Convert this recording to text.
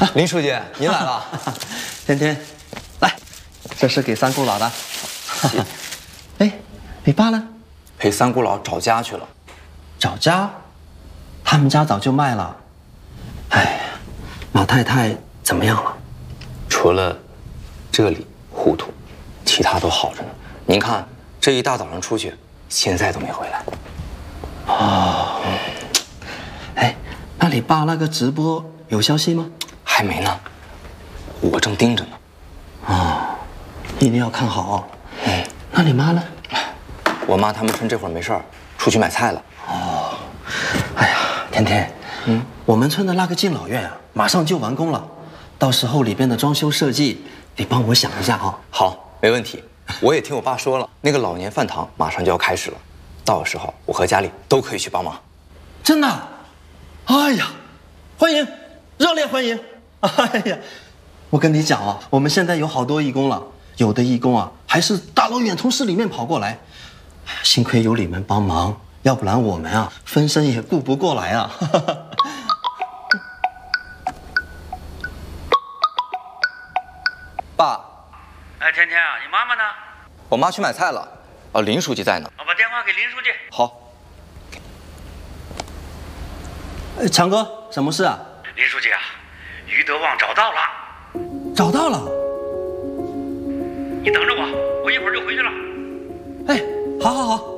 林书记，您来了。 天天，来，这是给三姑老的。哎，你爸呢？ 陪三姑老找家去了。 找家？他们家早就卖了。哎，老太太怎么样了？ 除了这里糊涂，其他都好着呢。您看，这一大早上出去，现在都没回来。 哦，哎，那你爸那个直播有消息吗？ 还没呢，我正盯着呢。 哦，一定要看好。那你妈呢？ 我妈他们趁这会儿没事儿，出去买菜了。 哦，哎呀，天天，我们村的那个敬老院啊，马上就完工了，到时候里边的装修设计，你帮我想一下啊。 好，没问题。我也听我爸说了，那个老年饭堂马上就要开始了，到时候我和家里都可以去帮忙。 真的？哎呀，欢迎，热烈欢迎！哎呀，我跟你讲啊，我们现在有好多义工了，有的义工啊还是大老远从市里面跑过来，幸亏有你们帮忙，要不然我们啊分身也顾不过来啊。 爸， 哎，天天啊，你妈妈呢？ 我妈去买菜了。林书记在呢。 我把电话给林书记。 好。 强哥，什么事啊？ 林书记啊，于德旺找到了。 找到了。 你等着我，我一会儿就回去了。 哎，好好好。